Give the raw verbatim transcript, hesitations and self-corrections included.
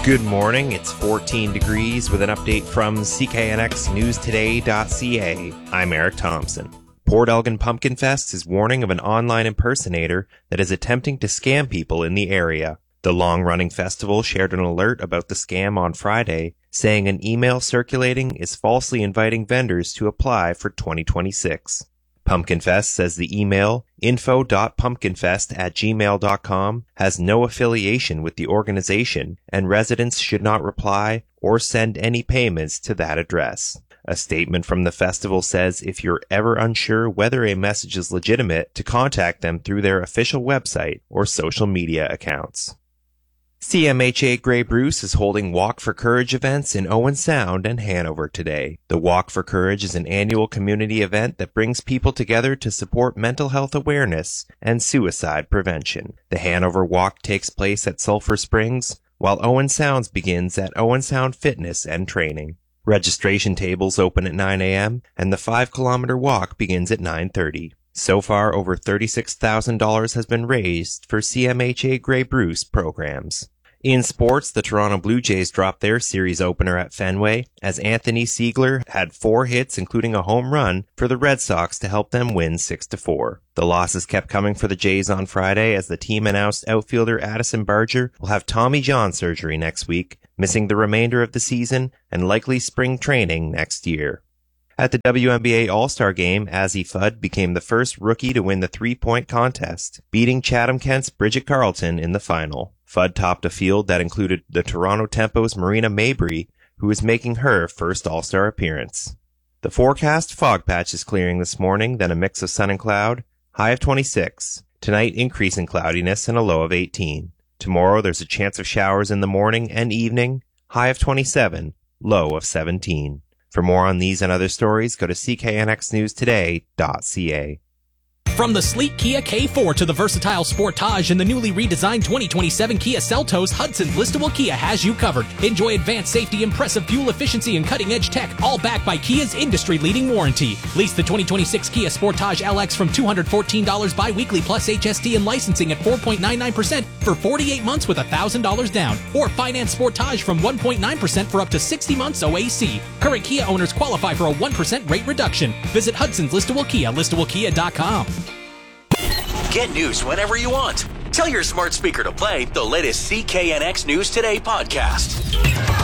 Good morning, it's fourteen degrees with an update from C K N X News Today dot C A. I'm Eric Thompson. Port Elgin Pumpkin Fest is warning of an online impersonator that is attempting to scam people in the area. The long-running festival shared an alert about the scam on Friday, saying an email circulating is falsely inviting vendors to apply for twenty twenty-six. Pumpkin Fest says the email, info dot pumpkinfest at gmail dot com, has no affiliation with the organization, and residents should not reply or send any payments to that address. A statement from the festival says if you're ever unsure whether a message is legitimate, to contact them through their official website or social media accounts. C M H A Grey Bruce is holding Walk for Courage events in Owen Sound and Hanover today. The Walk for Courage is an annual community event that brings people together to support mental health awareness and suicide prevention. The Hanover Walk takes place at Sulphur Springs, while Owen Sounds begins at Owen Sound Fitness and Training. Registration tables open at nine a.m. and the five kilometer walk begins at nine thirty. So far, over thirty-six thousand dollars has been raised for C M H A Grey Bruce programs. In sports, the Toronto Blue Jays dropped their series opener at Fenway as Anthony Siegler had four hits, including a home run, for the Red Sox to help them win six to four. The losses kept coming for the Jays on Friday as the team announced outfielder Addison Barger will have Tommy John surgery next week, missing the remainder of the season and likely spring training next year. At the W N B A All-Star Game, Azzi Fudd became the first rookie to win the three-point contest, beating Chatham-Kent's Bridget Carleton in the final. Fudd topped a field that included the Toronto Tempo's Marina Mabrey, who is making her first All-Star appearance. The forecast: fog patches clearing this morning, then a mix of sun and cloud, high of twenty-six. Tonight, increase in cloudiness and a low of eighteen. Tomorrow, there's a chance of showers in the morning and evening, high of twenty-seven, low of seventeen. For more on these and other stories, go to C K N X News Today dot C A. From the sleek Kia K four to the versatile Sportage and the newly redesigned twenty twenty-seven Kia Seltos, Hudson's listable Kia has you covered. Enjoy advanced safety, impressive fuel efficiency, and cutting-edge tech, all backed by Kia's industry-leading warranty. Lease the twenty twenty-six Kia Sportage L X from two hundred fourteen dollars bi-weekly plus H S T and licensing at four point nine nine percent for forty-eight months with one thousand dollars down. Or finance Sportage from one point nine percent for up to sixty months O A C. Current Kia owners qualify for a one percent rate reduction. Visit Hudson's listable Kia, listable kia dot com. Get news whenever you want. Tell your smart speaker to play the latest C K N X News Today podcast.